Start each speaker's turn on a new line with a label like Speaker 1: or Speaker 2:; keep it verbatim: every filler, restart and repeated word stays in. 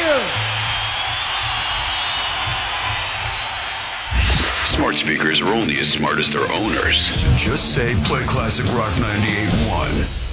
Speaker 1: Smart speakers are only as smart as their owners.
Speaker 2: So just say play Classic Rock ninety-eight point one.